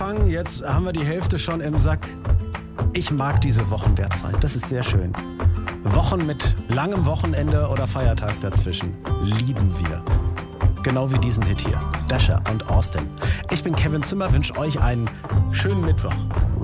angefangen, jetzt haben wir die Hälfte schon im Sack. Ich mag diese Wochen derzeit, das ist sehr schön. Wochen mit langem Wochenende oder Feiertag dazwischen lieben wir. Genau wie diesen Hit hier, Dasher und Austin. Ich bin Kevin Zimmer, wünsche euch einen schönen Mittwoch.